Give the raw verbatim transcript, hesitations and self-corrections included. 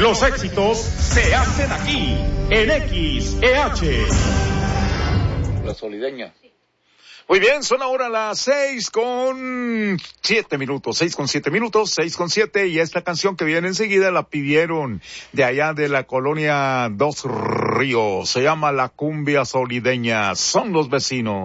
Los éxitos se hacen aquí, en X E H. La Solideña. Muy bien, son ahora las seis con siete minutos, seis con siete minutos, seis con siete, y esta canción que viene enseguida la pidieron de allá de la colonia Dos Ríos, se llama La Cumbia Solideña, son los vecinos.